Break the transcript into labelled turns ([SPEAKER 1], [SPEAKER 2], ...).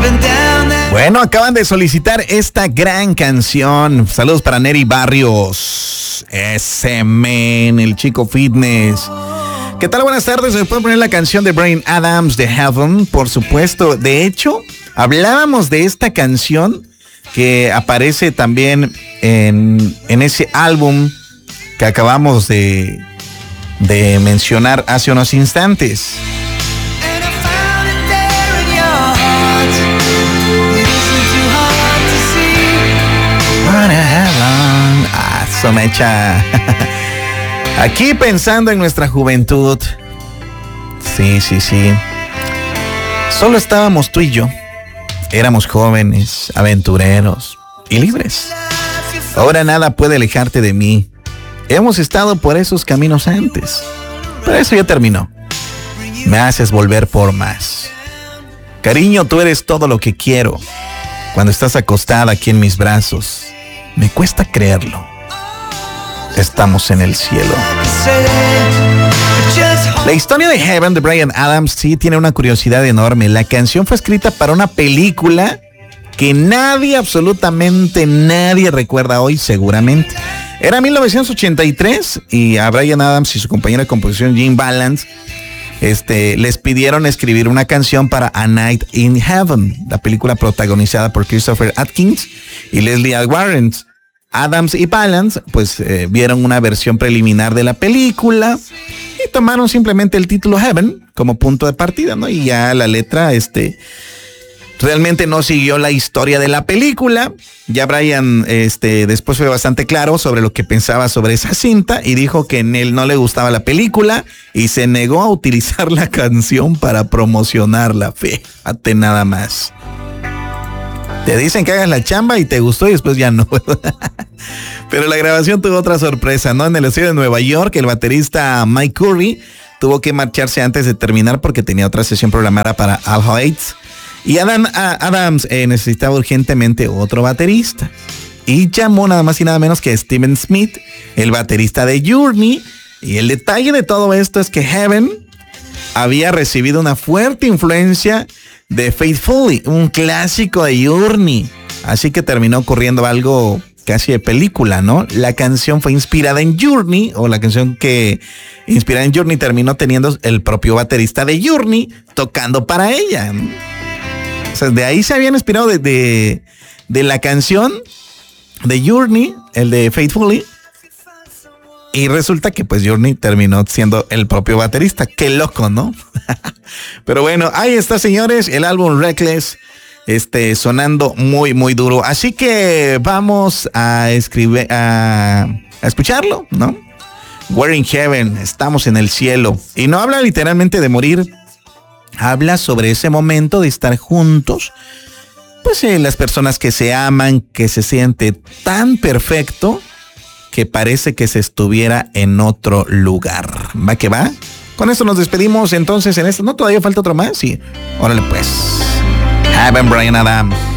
[SPEAKER 1] Bueno, acaban de solicitar esta gran canción. Saludos para Neri Barrios. Ese men, el chico fitness. ¿Qué tal? Buenas tardes. ¿Se puede poner la canción de Bryan Adams de Heaven? Por supuesto. De hecho, hablábamos de esta canción que aparece también en ese álbum que acabamos de mencionar hace unos instantes. Eso me echa aquí pensando en nuestra juventud. Sí. Solo estábamos tú y yo. Éramos jóvenes, aventureros y libres. Ahora nada puede alejarte de mí. Hemos estado por esos caminos antes, pero eso ya terminó. Me haces volver por más. Cariño, tú eres todo lo que quiero. Cuando estás acostada aquí en mis brazos, me cuesta creerlo. Estamos en el cielo. La historia de Heaven de Bryan Adams sí tiene una curiosidad enorme. La canción fue escrita para una película que nadie, absolutamente nadie recuerda hoy, seguramente. Era 1983 y a Bryan Adams y su compañero de composición Gene Balance les pidieron escribir una canción para A Night in Heaven, la película protagonizada por Christopher Atkins y Leslie Warren. Adams y Balance pues vieron una versión preliminar de la película y tomaron simplemente el título Heaven como punto de partida, ¿no? Y ya la letra realmente no siguió la historia de la película. Ya Bryan después fue bastante claro sobre lo que pensaba sobre esa cinta y dijo que en él no le gustaba la película y se negó a utilizar la canción para promocionarla. Fíjate nada más. Te dicen que hagas la chamba y te gustó y después ya no. Pero la grabación tuvo otra sorpresa, ¿no? En el estudio de Nueva York, el baterista Mike Curry tuvo que marcharse antes de terminar porque tenía otra sesión programada para Al Hates. Y Adams necesitaba urgentemente otro baterista. Y llamó nada más y nada menos que a Steven Smith, el baterista de Journey. Y el detalle de todo esto es que Heaven había recibido una fuerte influencia de Faithfully, un clásico de Journey. Así que terminó ocurriendo algo casi de película, ¿no? La canción fue inspirada en Journey, o la canción que inspirada en Journey terminó teniendo el propio baterista de Journey tocando para ella. O sea, de ahí se habían inspirado de la canción de Journey, el de Faithfully. Y resulta que pues Journey terminó siendo el propio baterista. Qué loco, ¿no? Pero bueno, ahí está, señores, el álbum Reckless, sonando muy, muy duro. Así que vamos a escucharlo, ¿no? We're in Heaven, estamos en el cielo. Y no habla literalmente de morir. Habla sobre ese momento de estar juntos. Pues las personas que se aman, que se siente tan perfecto que parece que se estuviera en otro lugar. ¿Va que va? Con esto nos despedimos entonces en esto. ¿No todavía falta otro más? Sí. Órale pues. Heaven, Bryan Adams.